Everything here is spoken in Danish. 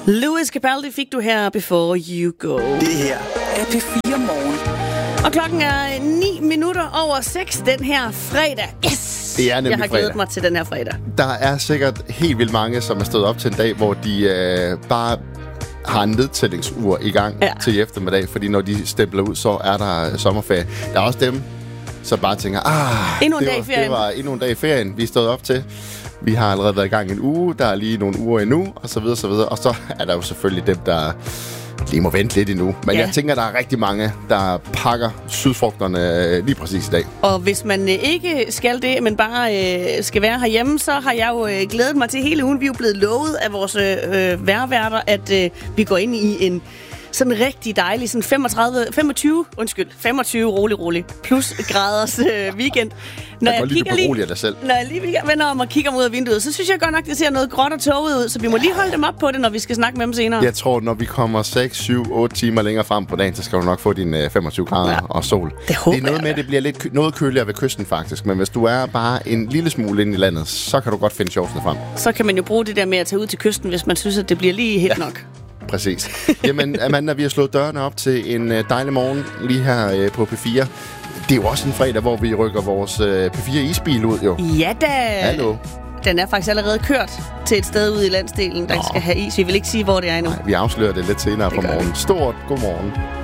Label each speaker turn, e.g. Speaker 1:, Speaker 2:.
Speaker 1: Lewis Capaldi fik du her Before You Go.
Speaker 2: Det her er P4 Morgen.
Speaker 1: Og klokken er 9:09 den her fredag. Yes!
Speaker 3: Det er nemlig
Speaker 1: Jeg har glædet
Speaker 3: fredag.
Speaker 1: mig til den her fredag.
Speaker 3: Der er sikkert helt vildt mange, som er stået op til en dag, hvor de bare har en nedtællingsur i gang til i eftermiddag. Fordi når de stempler ud, så er der sommerferie. Der er også dem, som bare tænker,
Speaker 1: endnu en dag i ferien.
Speaker 3: Det var endnu en dag i ferien, vi er stået op til. Vi har allerede været i gang en uge, der er lige nogle uger endnu, og så videre, så videre. Og så er der jo selvfølgelig dem, der lige må vente lidt endnu. Men jeg tænker, der er rigtig mange, der pakker sydfrugterne lige præcis i dag.
Speaker 1: Og hvis man ikke skal det, men bare skal være herhjemme, så har jeg jo glædet mig til hele ugen. Vi er jo blevet lovet af vores vejrværter, at vi går ind i en sådan rigtig dejlig, sådan 25 rolig, plus graders weekend. Når jeg lige vender om og kigger mod af vinduet, så synes jeg godt nok, det ser noget gråt og tåget ud, så vi må lige holde dem op på det, når vi skal snakke med dem senere.
Speaker 3: Jeg tror, når vi kommer 6, 7, 8 timer længere frem på dagen, så skal du nok få dine 25 grader og sol. Det er noget med, at det bliver noget køligere ved kysten faktisk, men hvis du er bare en lille smule inde i landet, så kan du godt finde shortsene frem.
Speaker 1: Så kan man jo bruge det der med at tage ud til kysten, hvis man synes, at det bliver lige helt nok.
Speaker 3: Præcis. Jamen, Amanda, vi har slået dørene op til en dejlig morgen lige her på P4. Det er jo også en fredag, hvor vi rykker vores P4 isbil ud, jo.
Speaker 1: Ja da!
Speaker 3: Hallo.
Speaker 1: Den er faktisk allerede kørt til et sted ude i landsdelen, der skal have is. Vi vil ikke sige, hvor det er endnu.
Speaker 3: Nej, vi afslører det lidt senere på morgen. Stort godmorgen.